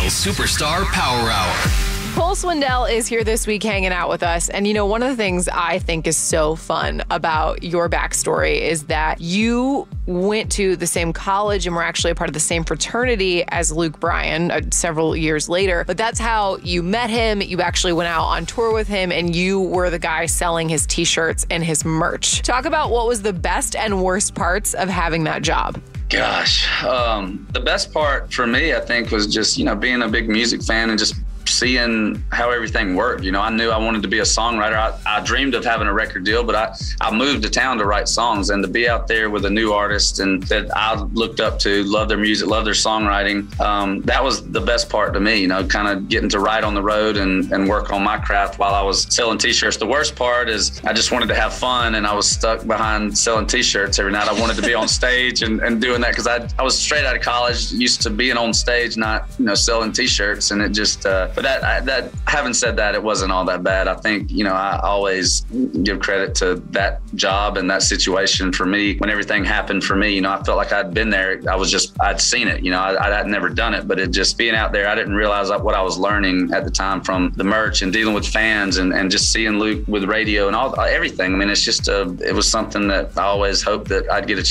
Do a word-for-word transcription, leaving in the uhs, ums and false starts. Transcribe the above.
Superstar Power Hour. Cole Swindell is here this week hanging out with us. And, you know, one of the things I think is so fun about your backstory is that you went to the same college and were actually a part of the same fraternity as Luke Bryan uh, several years later. But that's how you met him. You actually went out on tour with him and you were the guy selling his t-shirts and his merch. Talk about what was the best and worst parts of having that job. Gosh, um, the best part for me, I think, was just, you know, being a big music fan and just seeing how everything worked. You know, I knew I wanted to be a songwriter. I, I dreamed of having a record deal, but I, I moved to town to write songs, and to be out there with a new artist and that I looked up to, love their music, love their songwriting. Um, that was the best part to me, you know, kind of getting to write on the road and, and work on my craft while I was selling t-shirts. The worst part is I just wanted to have fun, and I was stuck behind selling t-shirts every night. I wanted to be on stage and, and doing that because I, I was straight out of college, used to being on stage, not, you know, selling t-shirts. And it just, uh, but that, I, that, having said that, it wasn't all that bad. I think, you know, I always give credit to that job and that situation for me. When everything happened for me, you know, I felt like I'd been there. I was just, I'd seen it, you know, I, I'd never done it, but it just being out there, I didn't realize what I was learning at the time from the merch and dealing with fans and, and just seeing Luke with radio and all, everything. I mean, it's just, a, it was something that I always hoped that I'd get a chance